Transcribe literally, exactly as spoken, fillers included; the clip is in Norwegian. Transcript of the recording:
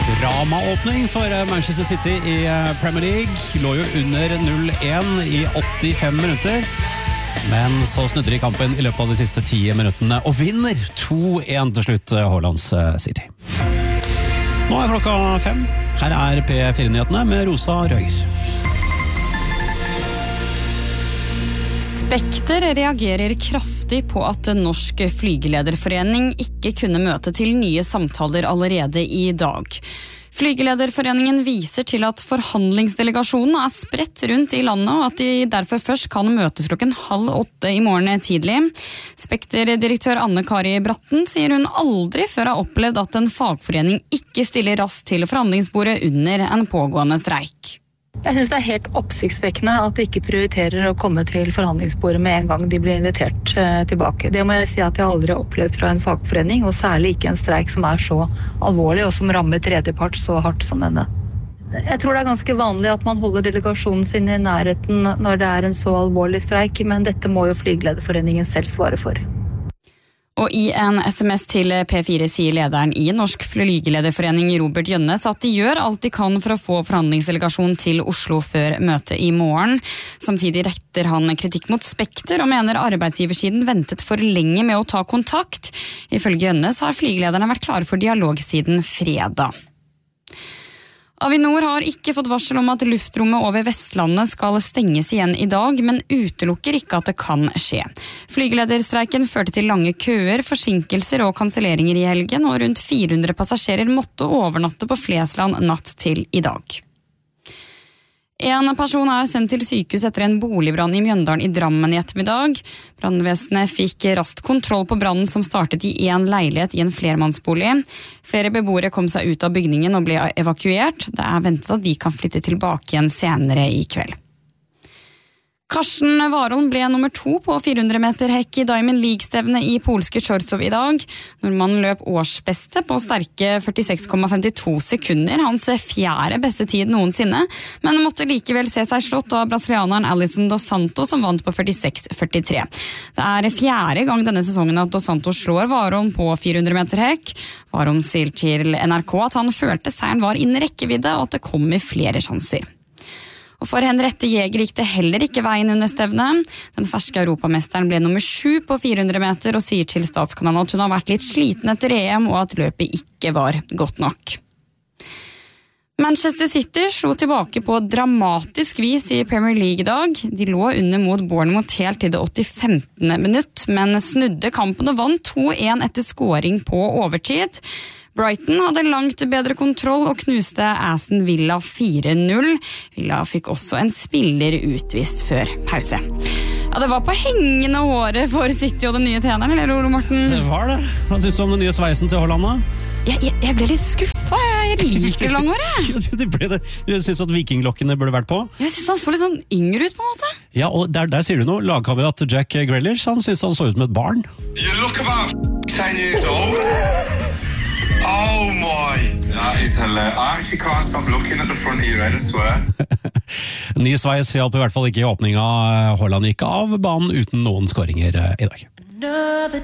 Dramaåpning for Manchester City i Premier League. Lå jo under null én i åttifem minutter. Men så snudde de kampen i løpet av de siste ti minuttene og vinner to én til slutt Haalands City. Nå er klokka fem. Her er P fire-nyhetene med Rosa Røyer. Spekter reagerer kraftig på at Norsk Flygelederforening ikke kunne møte til nye samtaler allerede i dag. Flygelederforeningen viser til at forhandlingsdelegasjonen er spredt rundt i landet, og at de derfor først kan møtes klokken halv åtte i morgen tidlig. Spekter-direktør Anne Kari Bratten sier hun aldri før har opplevd at en fagforening ikke stiller raskt til forhandlingsbordet under en pågående streik. Jeg synes det er helt oppsiktsvekkende at de ikke prioriterer å komme til forhandlingsbordet med en gang de blir invitert eh, tilbake. Det må jeg si at jeg aldri har opplevd fra en fagforening, og særlig ikke en streik som er så alvorlig og som rammer tredjepart så hardt som denne. Jeg tror det er ganske vanlig at man holder delegasjonen sin i nærheten når det er en så alvorlig streik, men dette må jo Flygelederforeningen selv svare for. Og i en sms til P fire sier lederen i Norsk Flygelederforening Robert Gjønnes at de gjør alt de kan for å få forhandlingsdelegasjon til Oslo før møtet i morgen. Samtidig retter han kritikk mot Spekter og mener arbeidsgiversiden ventet for lenge med å ta kontakt. Ifølge Gjønnes har flygelederne vært klare for dialog siden fredag. Avinor har ikke fått varsel om at luftrommet over Vestlandet skal stenges igjen i dag, men utelukker ikke at det kan skje. Flygelederstreiken førte til lange køer, forsinkelser og kanselleringer i helgen, og rundt fire hundre passasjerer måtte overnatte på Flesland natt til i dag. En person er sendt til sykehus etter en boligbrann i Mjøndalen i Drammen i ettermiddag. Brannvesenet fikk raskt kontroll på brannen som startet i en leilighet i en flermannsbolig. Flere beboere kom seg ut av bygningen og ble evakuert. Det er ventet at de kan flytte tilbake igjen senere i kveld. Karsten Warholm ble nummer to på fire hundre meter hekk i Diamond League-stevne i polske Chorzów i dag. Nordmannen løp årsbeste på sterke førtiseks komma femtito sekunder, hans fjerde beste tid noensinne, men måtte likevel se seg slått av brasilianeren Alisson dos Santos som vant på førtiseks førtitre. Det er fjerde gang denne sesongen at dos Santos slår Warholm på fire hundre meter hekk. Warholm sier til N R K at han følte seieren var innen rekkevidde og at det kom med flere sjanser. Og for Henriette Jæger gikk det heller ikke veien under stevnet. Den ferske europamesteren ble nummer sju på fire hundre meter og sier til Statskanalen at hun har vært litt sliten etter E M og at løpet ikke var godt nok. Manchester City slo tilbake på dramatisk vis i Premier League i dag. De lå under mot Bournemouth helt til det åttifemte minutt, men snudde kampen og vant to én etter scoring på overtid. Brighton hadde langt bedre kontroll og knuste Aston Villa fire null. Villa fikk også en spiller utvist før pause. Ja, det var på hengende håret for City og den nye treneren, eller Ole Morten? Det var det. Hva synes du om den nye sveisen til Haaland da? Jeg, jeg, jeg ble litt skuffa, jeg liker langhåret. det ble det. Du synes at vikinglokkene burde vært på? Jeg synes han så litt sånn yngre ut på en måte. Ja, og der, der sier du noe. Lagkamerat Jack Grealish, han synes han så ut som et barn. You look about ten years old. Oh my! That is hilarious. I actually can't stop looking at the front of your head, I swear. Ny sveis hjalp i hvert fall ikke i åpninga. Haaland gikk av banen uten noen skåringer i dag.